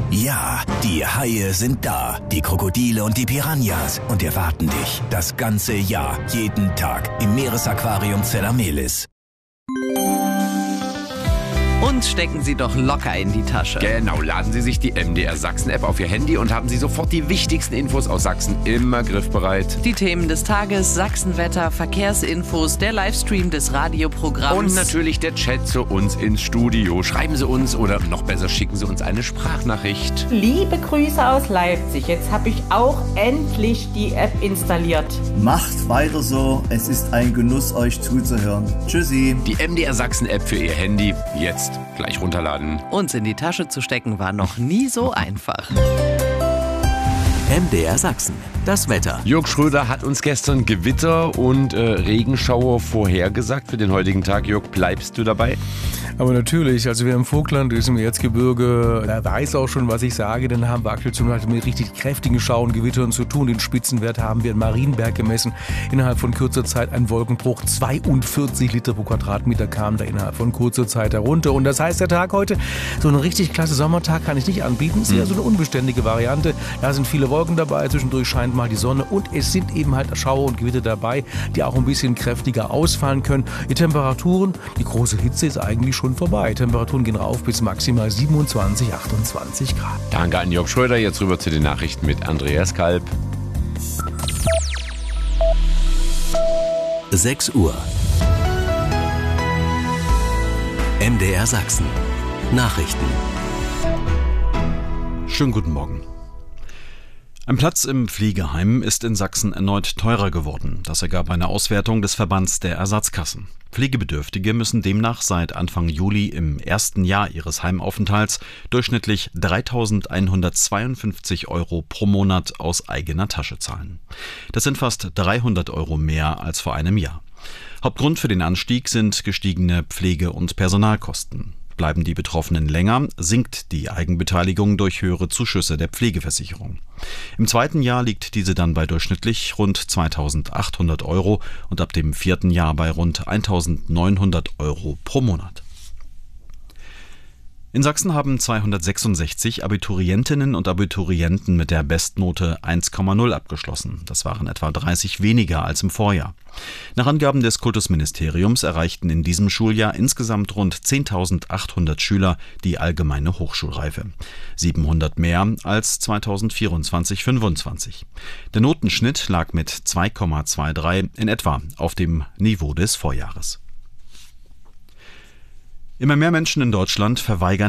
Ja, die Haie sind da, die Krokodile und die Piranhas und erwarten dich das ganze Jahr, jeden Tag im Meeresaquarium Zellamelis. Und stecken Sie doch locker in die Tasche. Genau, laden Sie sich die MDR Sachsen-App auf Ihr Handy und haben Sie sofort die wichtigsten Infos aus Sachsen immer griffbereit. Die Themen des Tages, Sachsenwetter, Verkehrsinfos, der Livestream des Radioprogramms. Und natürlich der Chat zu uns ins Studio. Schreiben Sie uns oder noch besser schicken Sie uns eine Sprachnachricht. Liebe Grüße aus Leipzig. Jetzt habe ich auch endlich die App installiert. Macht weiter so. Es ist ein Genuss, euch zuzuhören. Tschüssi. Die MDR Sachsen-App für Ihr Handy. Jetzt gleich runterladen. Uns in die Tasche zu stecken war noch nie so einfach. MDR Sachsen, das Wetter. Jörg Schröder hat uns gestern Gewitter und Regenschauer vorhergesagt für den heutigen Tag. Jörg, bleibst du dabei? Aber natürlich, also wer im Vogtland ist, im Erzgebirge, der weiß auch schon, was ich sage, denn haben wir aktuell mit richtig kräftigen Schauern, Gewittern zu tun. Den Spitzenwert haben wir in Marienberg gemessen. Innerhalb von kurzer Zeit ein Wolkenbruch, 42 Liter pro Quadratmeter kamen da innerhalb von kurzer Zeit herunter. Und das heißt, der Tag heute, so einen richtig klasse Sommertag kann ich nicht anbieten. Es ist eher so eine unbeständige Variante. Da sind viele Wolken dabei, zwischendurch scheint mal die Sonne und es sind eben halt Schauer und Gewitter dabei, die auch ein bisschen kräftiger ausfallen können. Die Temperaturen, die große Hitze ist eigentlich schon vorbei. Temperaturen gehen rauf bis maximal 27, 28 Grad. Danke an Jörg Schröder. Jetzt rüber zu den Nachrichten mit Andreas Kalb. 6 Uhr. MDR Sachsen. Nachrichten. Schönen guten Morgen. Ein Platz im Pflegeheim ist in Sachsen erneut teurer geworden. Das ergab eine Auswertung des Verbands der Ersatzkassen. Pflegebedürftige müssen demnach seit Anfang Juli im ersten Jahr ihres Heimaufenthalts durchschnittlich 3.152 € pro Monat aus eigener Tasche zahlen. Das sind fast 300 € mehr als vor einem Jahr. Hauptgrund für den Anstieg sind gestiegene Pflege- und Personalkosten. Bleiben die Betroffenen länger, sinkt die Eigenbeteiligung durch höhere Zuschüsse der Pflegeversicherung. Im zweiten Jahr liegt diese dann bei durchschnittlich rund 2.800 € und ab dem vierten Jahr bei rund 1.900 € pro Monat. In Sachsen haben 266 Abiturientinnen und Abiturienten mit der Bestnote 1,0 abgeschlossen. Das waren etwa 30 weniger als im Vorjahr. Nach Angaben des Kultusministeriums erreichten in diesem Schuljahr insgesamt rund 10.800 Schüler die allgemeine Hochschulreife. 700 mehr als 2024/25. Der Notenschnitt lag mit 2,23 in etwa auf dem Niveau des Vorjahres. Immer mehr Menschen in Deutschland verweigern